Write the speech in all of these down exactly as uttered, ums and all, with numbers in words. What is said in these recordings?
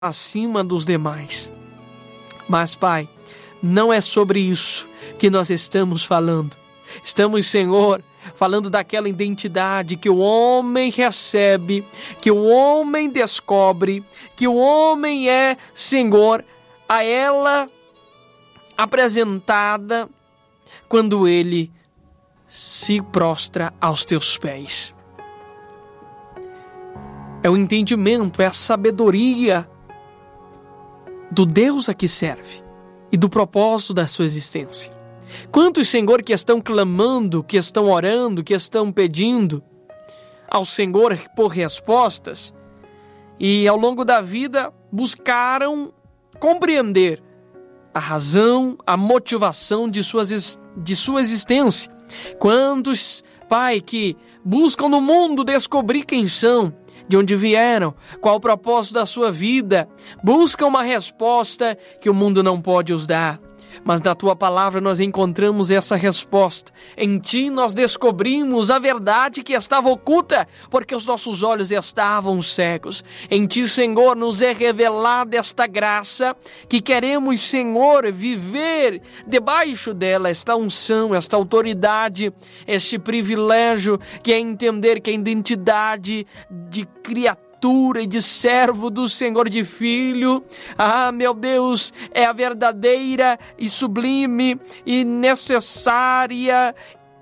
acima dos demais. Mas, Pai, não é sobre isso que nós estamos falando. Estamos, Senhor, falando daquela identidade que o homem recebe, que o homem descobre, que o homem é, Senhor, a ela apresentada quando ele se prostra aos teus pés. É o entendimento, é a sabedoria do Deus a que serve e do propósito da sua existência. Quantos, Senhor, que estão clamando, que estão orando, que estão pedindo ao Senhor por respostas e ao longo da vida buscaram compreender a razão, a motivação de, suas, de sua existência. Quantos, Pai, que buscam no mundo descobrir quem são, de onde vieram, qual o propósito da sua vida, buscam uma resposta que o mundo não pode os dar. Mas na Tua palavra nós encontramos essa resposta. Em Ti nós descobrimos a verdade que estava oculta, porque os nossos olhos estavam cegos. Em Ti, Senhor, nos é revelada esta graça, que queremos, Senhor, viver debaixo dela, esta unção, esta autoridade, este privilégio, que é entender que a identidade de criatura e de servo do Senhor, de filho, ah, meu Deus, é a verdadeira e sublime e necessária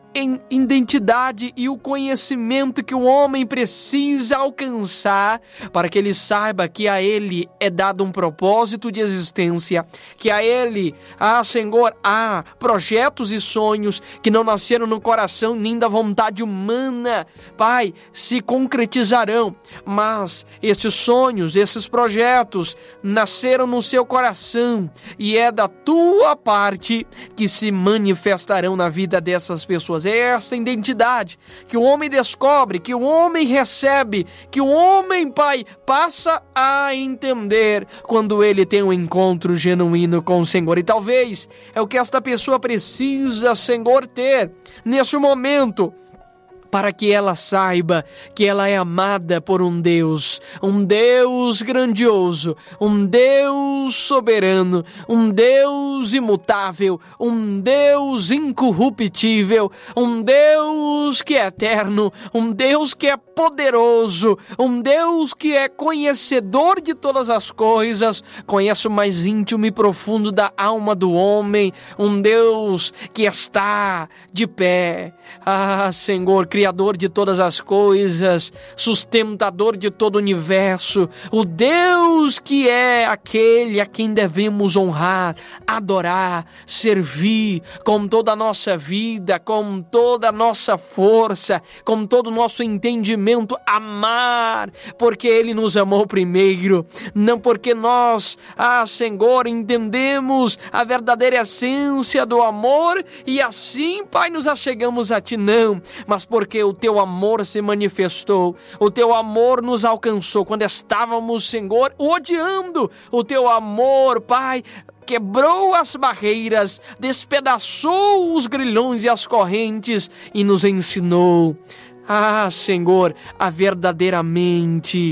identidade e o conhecimento que o homem precisa alcançar para que ele saiba que a ele é dado um propósito de existência, que a ele, ah, Senhor, há projetos e sonhos que não nasceram no coração nem da vontade humana, Pai, se concretizarão, mas estes sonhos, esses projetos nasceram no seu coração e é da Tua parte que se manifestarão na vida dessas pessoas. É essa identidade que o homem descobre, que o homem recebe, que o homem, Pai, passa a entender quando ele tem um encontro genuíno com o Senhor. E talvez é o que esta pessoa precisa, Senhor, ter nesse momento, para que ela saiba que ela é amada por um Deus, um Deus grandioso, um Deus soberano, um Deus imutável, um Deus incorruptível, um Deus que é eterno, um Deus que é poderoso, um Deus que é conhecedor de todas as coisas, conhece o mais íntimo e profundo da alma do homem, um Deus que está de pé. Ah, Senhor, Criador de todas as coisas, sustentador de todo o universo, o Deus que é aquele a quem devemos honrar, adorar, servir com toda a nossa vida, com toda a nossa força, com todo o nosso entendimento, amar, porque Ele nos amou primeiro, não porque nós, ah, Senhor, entendemos a verdadeira essência do amor e assim, Pai, nos achegamos a Ti, não, mas porque o Teu amor se manifestou, o Teu amor nos alcançou quando estávamos, Senhor, odiando. O Teu amor, Pai, quebrou as barreiras, despedaçou os grilhões e as correntes e nos ensinou, ah, Senhor, a verdadeiramente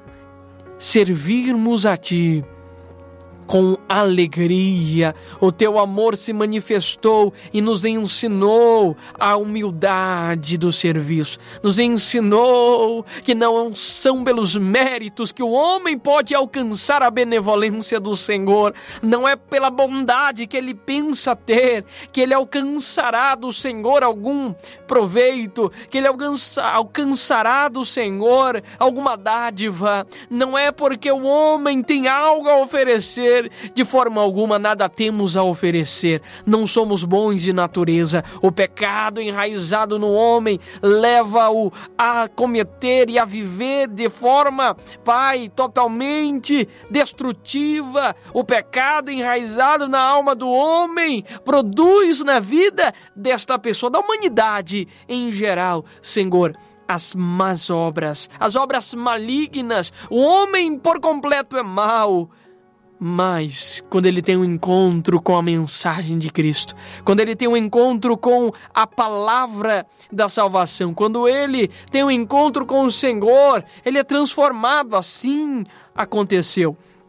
servirmos a Ti com alegria. O Teu amor se manifestou e nos ensinou a humildade do serviço. Nos ensinou que não são pelos méritos que o homem pode alcançar a benevolência do Senhor. Não é pela bondade que ele pensa ter que ele alcançará do Senhor algum proveito, que ele alcança, alcançará do Senhor alguma dádiva. Não é porque o homem tem algo a oferecer. De forma alguma nada temos a oferecer, não somos bons de natureza. O pecado enraizado no homem leva-o a cometer e a viver de forma, Pai, totalmente destrutiva. O pecado enraizado na alma do homem produz na vida desta pessoa, da humanidade em geral, Senhor, as más obras, as obras malignas. O homem por completo é mau. Mas quando ele tem um encontro com a mensagem de Cristo, quando ele tem um encontro com a palavra da salvação, quando ele tem um encontro com o Senhor, ele é transformado. Assim aconteceu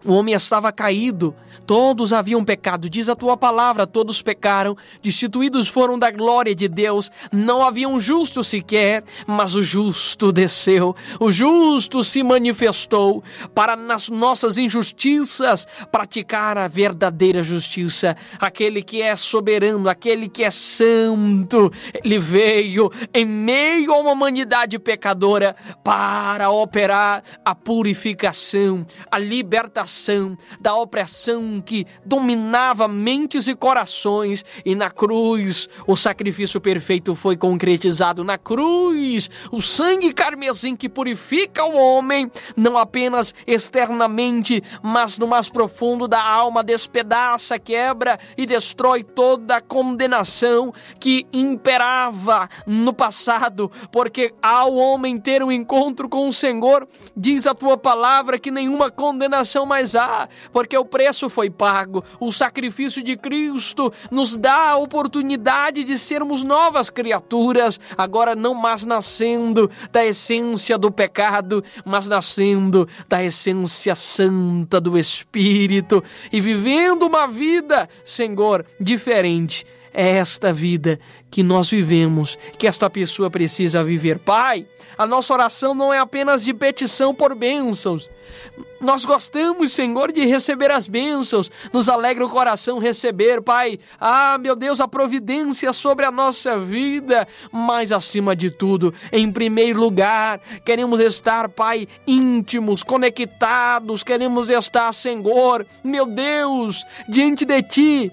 O homem estava caído, todos haviam pecado, diz a tua palavra, todos pecaram, destituídos foram da glória de Deus, não havia um justo sequer, mas o justo desceu, o justo se manifestou para nas nossas injustiças praticar a verdadeira justiça, aquele que é soberano, aquele que é santo, ele veio em meio a uma humanidade pecadora para operar a purificação, a libertação da opressão que dominava mentes e corações, e na cruz o sacrifício perfeito foi concretizado. Na cruz, o sangue carmesim que purifica o homem, não apenas externamente, mas no mais profundo da alma, despedaça, quebra e destrói toda a condenação que imperava no passado, porque ao homem ter um encontro com o Senhor, diz a tua palavra que nenhuma condenação mais há, porque o preço foi pago. O sacrifício de Cristo nos dá a oportunidade de sermos novas criaturas, agora não mais nascendo da essência do pecado, mas nascendo da essência santa do Espírito e vivendo uma vida, Senhor, diferente. É esta vida que nós vivemos, que esta pessoa precisa viver. Pai, a nossa oração não é apenas de petição por bênçãos. Nós gostamos, Senhor, de receber as bênçãos. Nos alegra o coração receber, Pai. Ah, meu Deus, a providência sobre a nossa vida. Mas, acima de tudo, em primeiro lugar, queremos estar, Pai, íntimos, conectados. Queremos estar, Senhor, meu Deus, diante de Ti,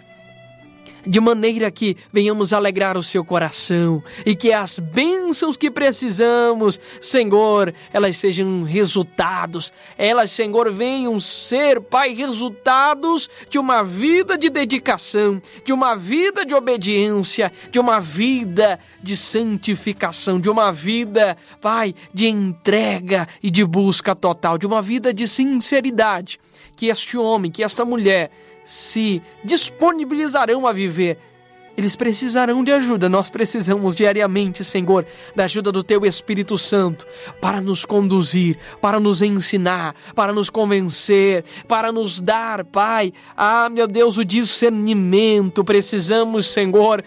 de maneira que venhamos alegrar o seu coração e que as bênçãos que precisamos, Senhor, elas sejam resultados, elas, Senhor, venham ser, Pai, resultados de uma vida de dedicação, de uma vida de obediência, de uma vida de santificação, de uma vida, Pai, de entrega e de busca total, de uma vida de sinceridade, que este homem, que esta mulher se disponibilizarão a viver. Eles precisarão de ajuda. Nós precisamos diariamente, Senhor, da ajuda do Teu Espírito Santo para nos conduzir, para nos ensinar, para nos convencer, para nos dar, Pai, ah, meu Deus, o discernimento. Precisamos, Senhor,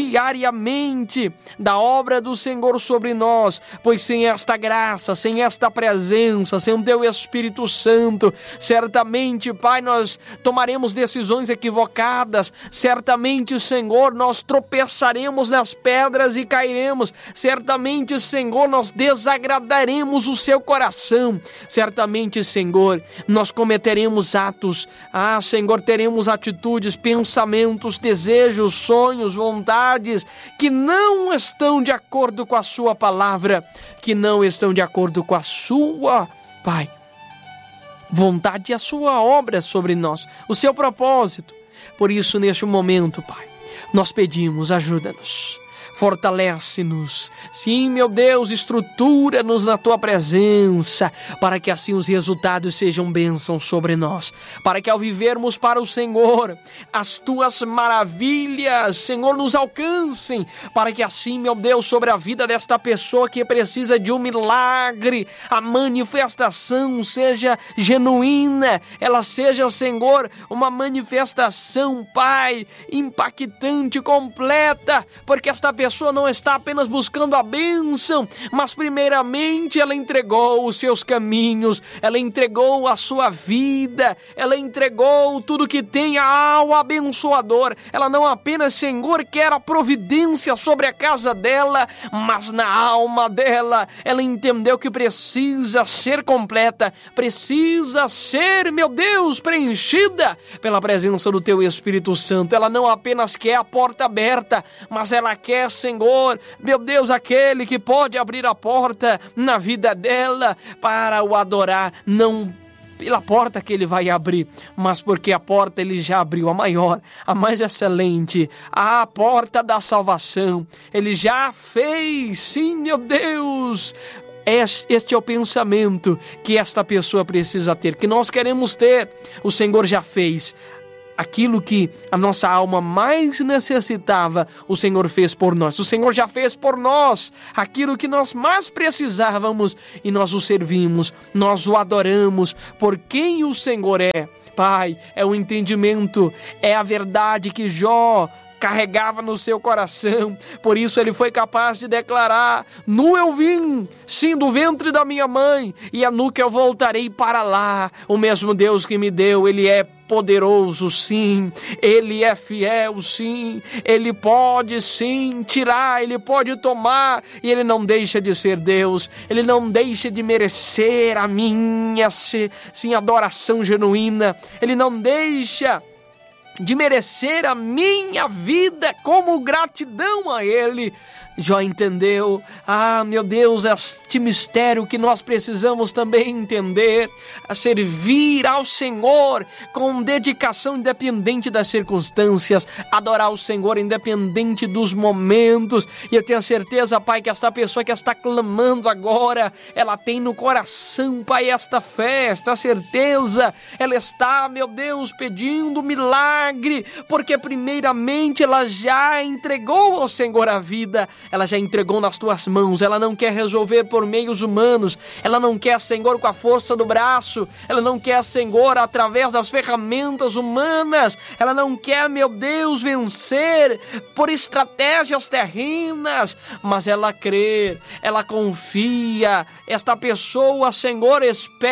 diariamente da obra do Senhor sobre nós, pois sem esta graça, sem esta presença, sem o Teu Espírito Santo, certamente, Pai, nós tomaremos decisões equivocadas. Certamente, Senhor, nós tropeçaremos nas pedras e cairemos. Certamente, Senhor, nós desagradaremos o seu coração. Certamente, Senhor, nós cometeremos atos. Ah, Senhor, teremos atitudes, pensamentos, desejos, sonhos, vontades que não estão de acordo com a sua palavra, que não estão de acordo com a sua, Pai, vontade e a sua obra sobre nós, o seu propósito. Por isso, neste momento, Pai, nós pedimos, ajuda-nos, fortalece-nos. Sim, meu Deus, estrutura-nos na Tua presença, para que assim os resultados sejam bênçãos sobre nós, para que ao vivermos para o Senhor, as Tuas maravilhas, Senhor, nos alcancem, para que assim, meu Deus, sobre a vida desta pessoa que precisa de um milagre, a manifestação seja genuína, ela seja, Senhor, uma manifestação, Pai, impactante, completa, porque esta pessoa pessoa não está apenas buscando a bênção, mas primeiramente ela entregou os seus caminhos, ela entregou a sua vida, ela entregou tudo que tem ao abençoador. Ela não apenas, Senhor, quer a providência sobre a casa dela, mas na alma dela, ela entendeu que precisa ser completa, precisa ser, meu Deus, preenchida pela presença do Teu Espírito Santo. Ela não apenas quer a porta aberta, mas ela quer, Senhor, meu Deus, aquele que pode abrir a porta na vida dela para o adorar, não pela porta que Ele vai abrir, mas porque a porta Ele já abriu, a maior, a mais excelente, a porta da salvação. Ele já fez, sim, meu Deus. Este é o pensamento que esta pessoa precisa ter, que nós queremos ter. O Senhor já fez. aquilo que a nossa alma mais necessitava, o Senhor fez por nós. O Senhor já fez por nós aquilo que nós mais precisávamos e nós o servimos, nós o adoramos por quem o Senhor é. Pai, é o entendimento, é a verdade que Jó carregava no seu coração. Por isso ele foi capaz de declarar: nu eu vim, sim, do ventre da minha mãe, e a nu que eu voltarei para lá. O mesmo Deus que me deu, ele é poderoso, sim, ele é fiel, sim, ele pode sim tirar, ele pode tomar, e ele não deixa de ser Deus, ele não deixa de merecer a minha, sim, adoração genuína, ele não deixa de merecer a minha vida como gratidão a Ele. Jó entendeu, ah, meu Deus, este mistério que nós precisamos também entender, a servir ao Senhor com dedicação independente das circunstâncias, adorar o Senhor independente dos momentos. E eu tenho certeza, Pai, que esta pessoa que está clamando agora, ela tem no coração, Pai, esta fé, esta certeza, ela está, meu Deus, pedindo milagre, porque primeiramente ela já entregou ao Senhor a vida, ela já entregou nas tuas mãos, ela não quer resolver por meios humanos, ela não quer, Senhor, com a força do braço, ela não quer, Senhor, através das ferramentas humanas, ela não quer, meu Deus, vencer por estratégias terrenas, mas ela crê, ela confia, esta pessoa, Senhor,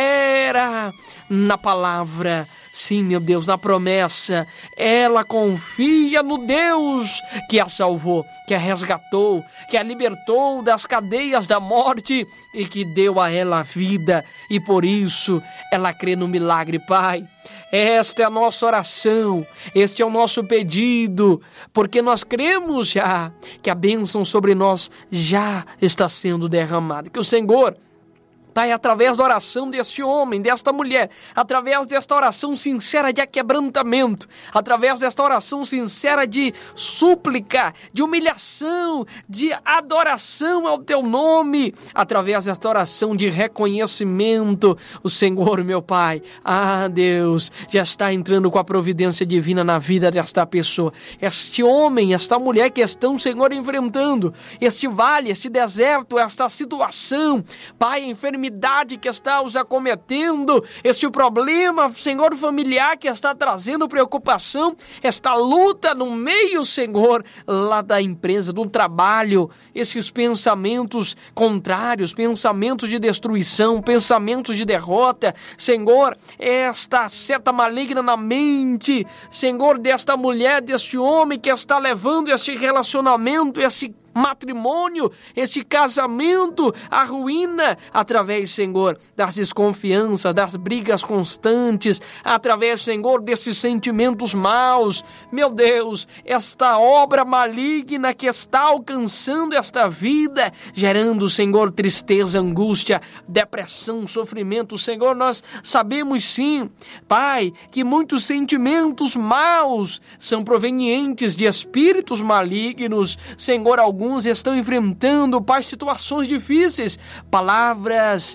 espera na palavra. Sim, meu Deus, na promessa, ela confia no Deus que a salvou, que a resgatou, que a libertou das cadeias da morte e que deu a ela a vida, e por isso ela crê no milagre, Pai. Esta é a nossa oração, este é o nosso pedido, porque nós cremos já que a bênção sobre nós já está sendo derramada, que o Senhor, Pai, através da oração deste homem, desta mulher, através desta oração sincera de aquebrantamento, através desta oração sincera de súplica, de humilhação, de adoração ao Teu nome, através desta oração de reconhecimento, o Senhor, meu Pai, ah, Deus, já está entrando com a providência divina na vida desta pessoa, este homem, esta mulher que estão, Senhor, enfrentando este vale, este deserto, esta situação, Pai, enfermidade, que está os acometendo, este problema, Senhor, familiar que está trazendo preocupação, esta luta no meio, Senhor, lá da empresa, do trabalho, esses pensamentos contrários, pensamentos de destruição, pensamentos de derrota, Senhor, esta seta maligna na mente, Senhor, desta mulher, deste homem que está levando este relacionamento, este matrimônio, este casamento, a ruína, através, Senhor, das desconfianças, das brigas constantes, através, Senhor, desses sentimentos maus, meu Deus, esta obra maligna que está alcançando esta vida, gerando, Senhor, tristeza, angústia, depressão, sofrimento, Senhor, nós sabemos sim, Pai, que muitos sentimentos maus são provenientes de espíritos malignos, Senhor, alguns Alguns estão enfrentando, Pai, situações difíceis, palavras,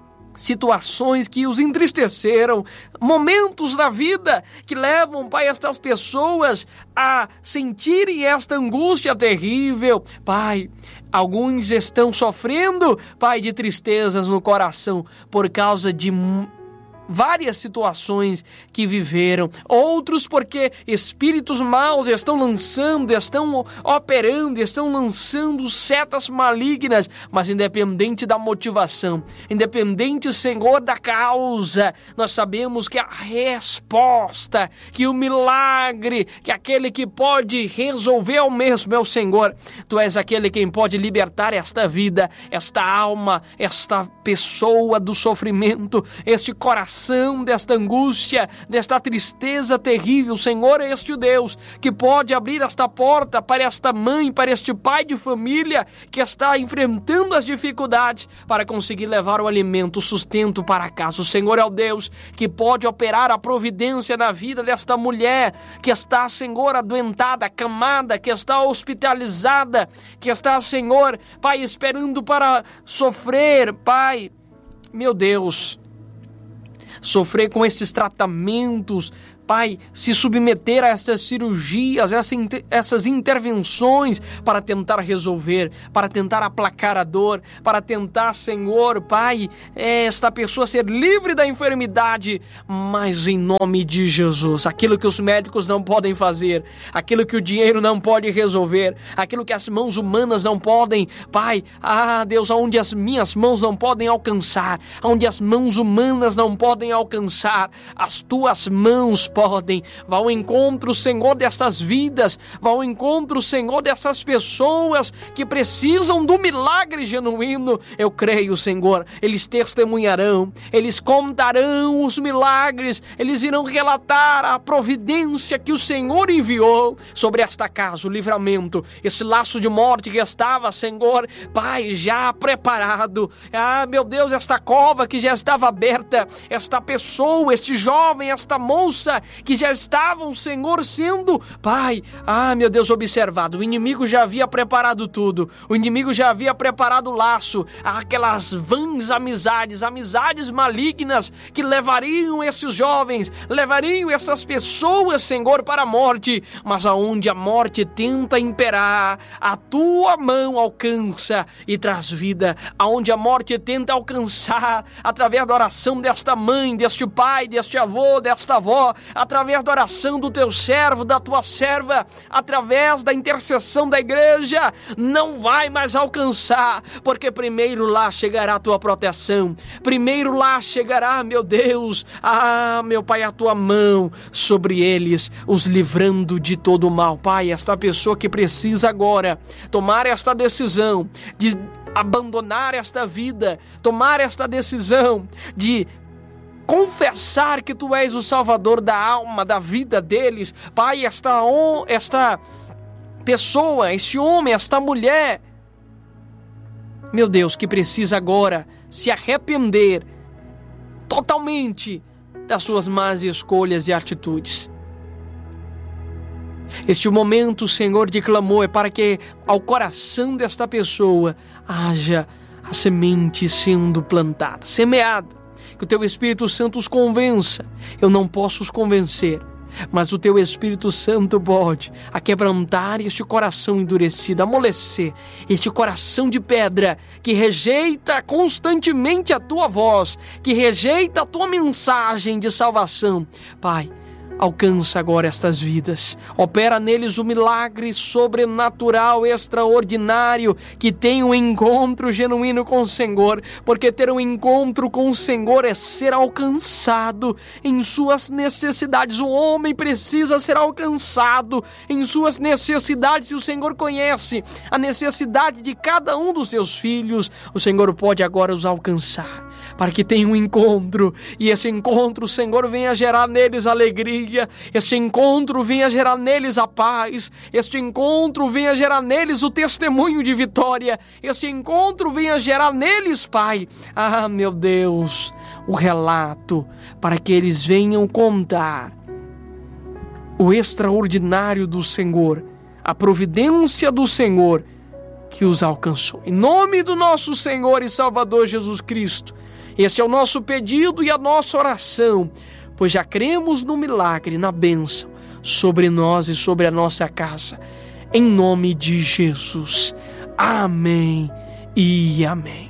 situações que os entristeceram, momentos da vida que levam, Pai, estas pessoas a sentirem esta angústia terrível. Pai, alguns estão sofrendo, Pai, de tristezas no coração por causa de várias situações que viveram, outros porque espíritos maus estão lançando, estão operando, estão lançando setas malignas, mas independente da motivação, independente, Senhor, da causa, nós sabemos que a resposta, que o milagre, que aquele que pode resolver ao mesmo é o Senhor. Tu és aquele quem pode libertar esta vida, esta alma, esta pessoa do sofrimento, este coração, desta angústia, desta tristeza terrível. Senhor, é este Deus que pode abrir esta porta para esta mãe, para este pai de família que está enfrentando as dificuldades para conseguir levar o alimento, o sustento para casa. O Senhor é o Deus que pode operar a providência na vida desta mulher que está, Senhor, adoentada, acamada, que está hospitalizada, que está, Senhor, Pai, esperando para sofrer, Pai, meu Deus, sofrer com esses tratamentos, Pai, se submeter a essas cirurgias, essas intervenções para tentar resolver, para tentar aplacar a dor, para tentar, Senhor, Pai, esta pessoa ser livre da enfermidade, mas em nome de Jesus, aquilo que os médicos não podem fazer, aquilo que o dinheiro não pode resolver, aquilo que as mãos humanas não podem, Pai, ah Deus, aonde as minhas mãos não podem alcançar, aonde as mãos humanas não podem alcançar, as tuas mãos podem. Vá ao encontro, Senhor, destas vidas, vá ao encontro, Senhor, dessas pessoas que precisam do milagre genuíno. Eu creio, Senhor, eles testemunharão, eles contarão os milagres, eles irão relatar a providência que o Senhor enviou sobre esta casa, o livramento, esse laço de morte que estava, Senhor, Pai, já preparado. Ah, meu Deus, esta cova que já estava aberta, esta pessoa, este jovem, esta moça que já estavam, Senhor, sendo, Pai, ah, meu Deus, observado. O inimigo já havia preparado tudo, o inimigo já havia preparado o laço, aquelas vãs amizades, amizades malignas que levariam esses jovens, levariam essas pessoas, Senhor, para a morte, mas aonde a morte tenta imperar, a tua mão alcança e traz vida. Aonde a morte tenta alcançar, através da oração desta mãe, deste pai, deste avô, desta avó, através da oração do teu servo, da tua serva, através da intercessão da igreja, não vai mais alcançar, porque primeiro lá chegará a tua proteção, primeiro lá chegará, meu Deus, ah, meu Pai, a tua mão sobre eles, os livrando de todo o mal. Pai, esta pessoa que precisa agora tomar esta decisão de abandonar esta vida, tomar esta decisão de confessar que tu és o Salvador da alma, da vida deles. Pai, esta, esta pessoa, este homem, esta mulher, meu Deus, que precisa agora se arrepender totalmente das suas más escolhas e atitudes. Este momento, Senhor, de clamor é para que ao coração desta pessoa haja a semente sendo plantada, semeada. Que o teu Espírito Santo os convença. Eu não posso os convencer, mas o teu Espírito Santo pode aquebrantar este coração endurecido, amolecer este coração de pedra que rejeita constantemente a tua voz, que rejeita a tua mensagem de salvação. Pai, alcança agora estas vidas, opera neles o milagre sobrenatural, extraordinário, que tenha um encontro genuíno com o Senhor, porque ter um encontro com o Senhor é ser alcançado em suas necessidades. O homem precisa ser alcançado em suas necessidades, e o Senhor conhece a necessidade de cada um dos seus filhos. O Senhor pode agora os alcançar, para que tenha um encontro, e esse encontro, o Senhor, venha gerar neles alegria, este encontro venha gerar neles a paz, este encontro venha gerar neles o testemunho de vitória, este encontro venha gerar neles, Pai, ah, meu Deus, o relato, para que eles venham contar o extraordinário do Senhor, a providência do Senhor que os alcançou. Em nome do nosso Senhor e Salvador Jesus Cristo, este é o nosso pedido e a nossa oração, pois já cremos no milagre, na bênção sobre nós e sobre a nossa casa. Em nome de Jesus. Amém e amém.